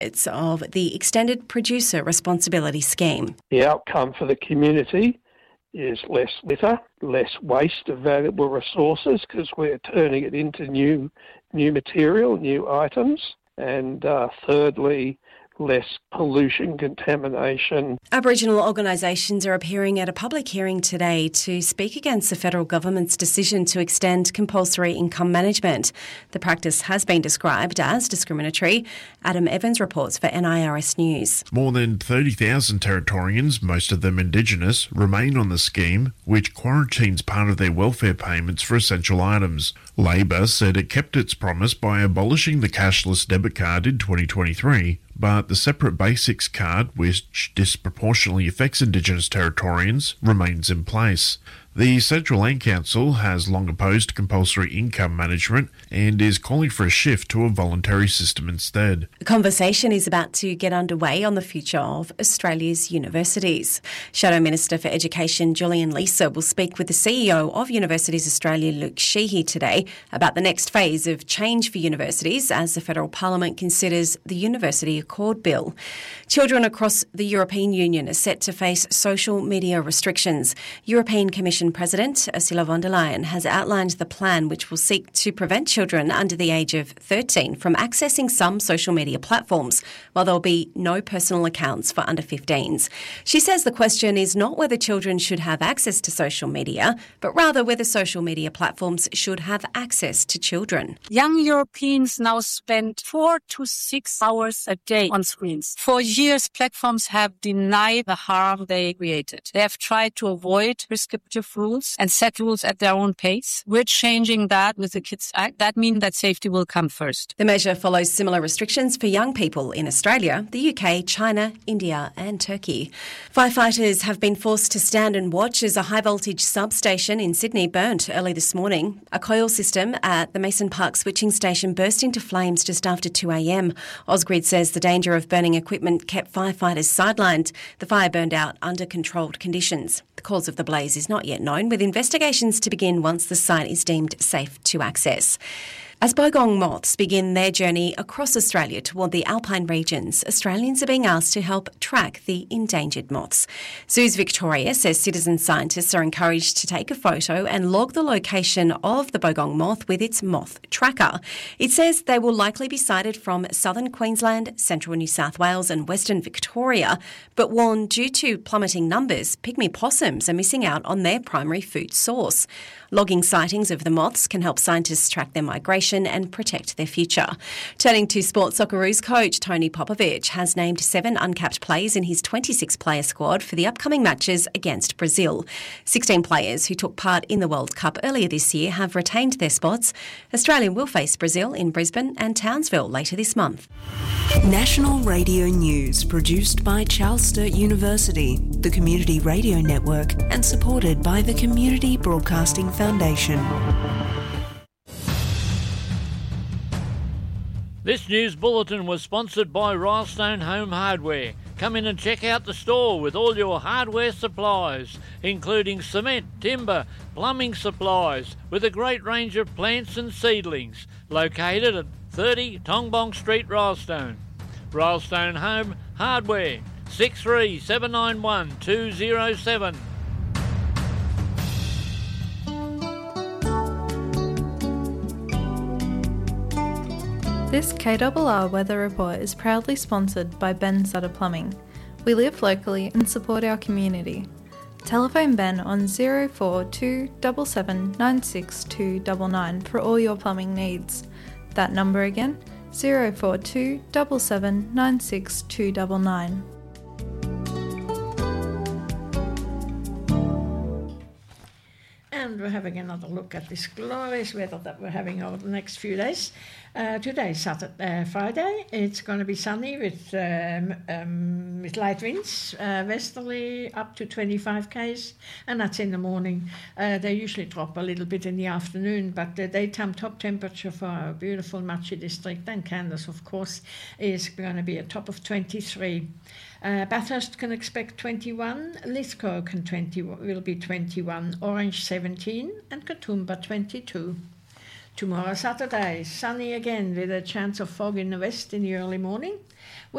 It's of the Extended Producer Responsibility Scheme. The outcome for the community is less litter, less waste of valuable resources because we're turning it into new material, new items, and thirdly, less pollution, contamination. Aboriginal organisations are appearing at a public hearing today to speak against the federal government's decision to extend compulsory income management. The practice has been described as discriminatory. Adam Evans reports for NIRS News. More than 30,000 Territorians, most of them Indigenous, remain on the scheme, which quarantines part of their welfare payments for essential items. Labor said it kept its promise by abolishing the cashless debit card in 2023, but the separate basics card, which disproportionately affects Indigenous Territorians, remains in place. The Central Land Council has long opposed compulsory income management and is calling for a shift to a voluntary system instead. A conversation is about to get underway on the future of Australia's universities. Shadow Minister for Education Julian Leeser will speak with the CEO of Universities Australia, Luke Sheehy, today about the next phase of change for universities as the Federal Parliament considers the University Accord Bill. Children across the European Union are set to face social media restrictions. European Commission President Ursula von der Leyen has outlined the plan which will seek to prevent children under the age of 13 from accessing some social media platforms, while there will be no personal accounts for under 15s. She says the question is not whether children should have access to social media, but rather whether social media platforms should have access to children. Young Europeans now spend 4 to 6 hours a day on screens. For years, platforms have denied the harm they created. They have tried to avoid prescriptive rules and set rules at their own pace. We're changing that with the Kids Act. That means that safety will come first. The measure follows similar restrictions for young people in Australia, the UK, China, India and Turkey. Firefighters have been forced to stand and watch as a high-voltage substation in Sydney burnt early this morning. A coil system at the Mason Park switching station burst into flames just after 2 a.m. Ausgrid says the danger of burning equipment kept firefighters sidelined. The fire burned out under controlled conditions. The cause of the blaze is not yet known, with investigations to begin once the site is deemed safe to access. As bogong moths begin their journey across Australia toward the alpine regions, Australians are being asked to help track the endangered moths. Zoos Victoria says citizen scientists are encouraged to take a photo and log the location of the bogong moth with its moth tracker. It says they will likely be sighted from southern Queensland, central New South Wales and western Victoria, but warn due to plummeting numbers, pygmy possums are missing out on their primary food source. Logging sightings of the moths can help scientists track their migration and protect their future. Turning to Sports Socceroos coach Tony Popovic has named 7 uncapped players in his 26-player squad for the upcoming matches against Brazil. 16 players who took part in the World Cup earlier this year have retained their spots. Australia will face Brazil in Brisbane and Townsville later this month. National Radio News, produced by Charles Sturt University, the Community Radio Network, and supported by the Community Broadcasting Foundation. This news bulletin was sponsored by Rylestone Home Hardware. Come in and check out the store with all your hardware supplies, including cement, timber, plumbing supplies, with a great range of plants and seedlings. Located at 30 Tongbong Street, Rylestone. Rylestone Home Hardware, 63791207. 207. This KRR weather report is proudly sponsored by Ben Sutter Plumbing. We live locally and support our community. Telephone Ben on 042 77 96299 for all your plumbing needs. That number again, 042 77 96299. And we're having another look at this glorious weather that we're having over the next few days. Today is Friday. It's going to be sunny with light winds, westerly up to 25 k's, and that's in the morning. They usually drop a little bit in the afternoon, but the daytime top temperature for our beautiful Machi district and Candace, of course, is going to be a top of 23. Bathurst can expect 21, Lithgow will be 21, Orange 17 and Katoomba 22. Tomorrow Saturday, sunny again with a chance of fog in the west in the early morning.